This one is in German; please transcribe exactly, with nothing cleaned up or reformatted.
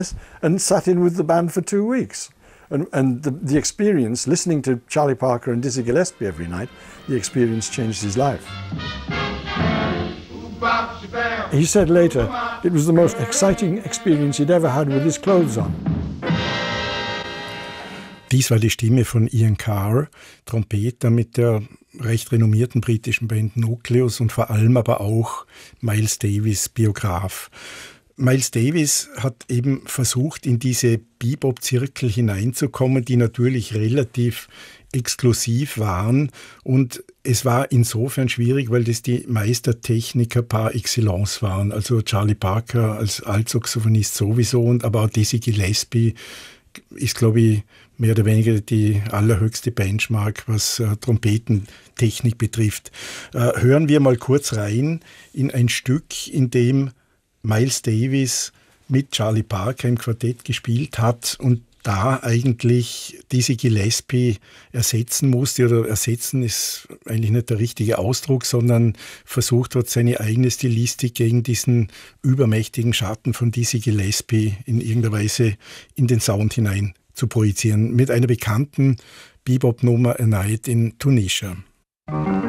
and sat in with the band for two weeks. And, and the, the experience, listening to Charlie Parker and Dizzy Gillespie every night, the experience changed his life. He said later, it was the most exciting experience he'd ever had with his clothes on. Dies war die Stimme von Ian Carr, Trompeter mit der recht renommierten britischen Band Nucleus und vor allem aber auch Miles Davis, Biograf. Miles Davis hat eben versucht, in diese Bebop-Zirkel hineinzukommen, die natürlich relativ exklusiv waren, und es war insofern schwierig, weil das die Meistertechniker par excellence waren. Also Charlie Parker als Altsaxophonist sowieso, und aber auch Dizzy Gillespie ist, glaube ich, mehr oder weniger die allerhöchste Benchmark, was äh, Trompetentechnik betrifft. Äh, hören wir mal kurz rein in ein Stück, in dem Miles Davis mit Charlie Parker im Quartett gespielt hat und da eigentlich Dizzy Gillespie ersetzen musste, oder ersetzen ist eigentlich nicht der richtige Ausdruck, sondern versucht hat, seine eigene Stilistik gegen diesen übermächtigen Schatten von Dizzy Gillespie in irgendeiner Weise in den Sound hinein zu projizieren, mit einer bekannten Bebop-Nummer A Night in Tunisia.